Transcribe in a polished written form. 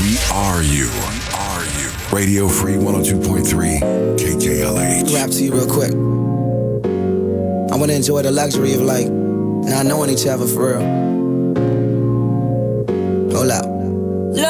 We are you. Radio Free 102.3 KJLH. Rap to you real quick. I want to enjoy the luxury of like not knowing each other for real.